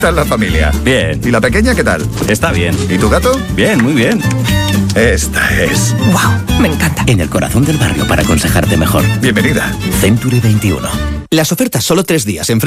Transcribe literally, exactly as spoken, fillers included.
tal la familia? Bien. ¿Y la pequeña qué tal? Está bien. ¿Y tu gato? Bien, muy bien. Esta es. ¡Wow! Me encanta. En el corazón del barrio para aconsejarte mejor. Bienvenida. Century veintiuno. Las ofertas solo tres días en